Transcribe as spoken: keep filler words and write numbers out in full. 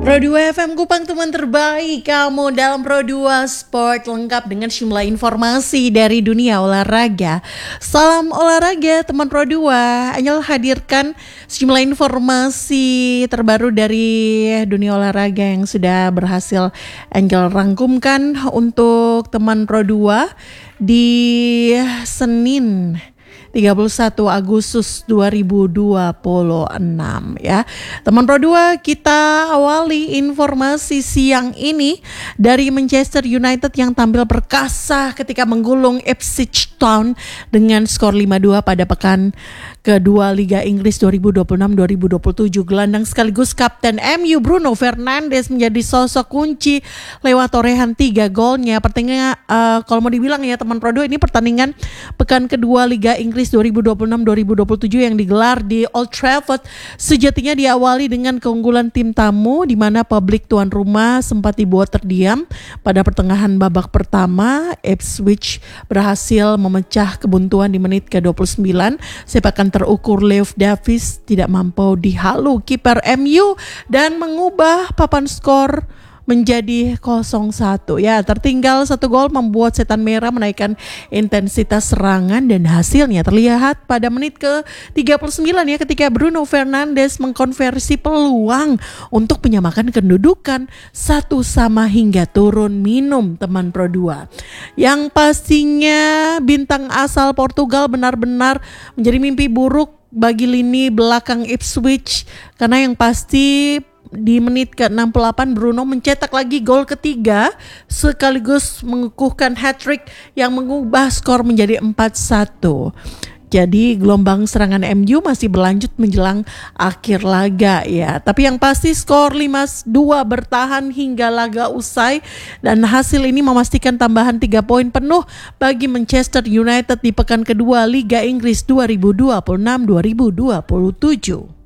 Pro dua F M Kupang, teman terbaik kamu dalam Pro dua Sport, lengkap dengan sejumlah informasi dari dunia olahraga. Salam olahraga teman Pro dua. Angel hadirkan sejumlah informasi terbaru dari dunia olahraga yang sudah berhasil Angel rangkumkan untuk teman Pro dua di Senin tiga puluh satu Agustus dua ribu dua puluh enam ya. Teman Pro dua, kita awali informasi siang ini dari Manchester United yang tampil perkasa ketika menggulung Ipswich Town dengan skor lima dua pada pekan kedua Liga Inggris dua ribu dua puluh enam dua ribu dua puluh tujuh. Gelandang sekaligus kapten M U Bruno Fernandes menjadi sosok kunci lewat torehan tiga golnya. Pertandingan uh, kalau mau dibilang ya teman Pro dua, ini pertandingan pekan kedua Liga Inggris dua ribu dua puluh enam dua ribu dua puluh tujuh yang digelar di Old Trafford sejatinya diawali dengan keunggulan tim tamu, di mana publik tuan rumah sempat dibuat terdiam. Pada pertengahan babak pertama, Ipswich berhasil memecah kebuntuan di menit ke dua puluh sembilan. Sepakan terukur Leif Davis tidak mampu dihalu kiper M U dan mengubah papan skor menjadi nol satu ya. Tertinggal satu gol membuat Setan Merah menaikkan intensitas serangan dan hasilnya terlihat pada menit ke tiga puluh sembilan ya, ketika Bruno Fernandes mengkonversi peluang untuk menyamakan kedudukan satu sama hingga turun minum teman Pro dua. Yang pastinya bintang asal Portugal benar-benar menjadi mimpi buruk bagi lini belakang Ipswich, karena yang pasti di menit ke enam puluh delapan Bruno mencetak lagi gol ketiga sekaligus mengukuhkan hat-trick yang mengubah skor menjadi empat satu. Jadi gelombang serangan M U masih berlanjut menjelang akhir laga ya. Tapi yang pasti skor lima dua bertahan hingga laga usai, dan hasil ini memastikan tambahan tiga poin penuh bagi Manchester United di pekan kedua Liga Inggris dua ribu dua puluh enam dua ribu dua puluh tujuh.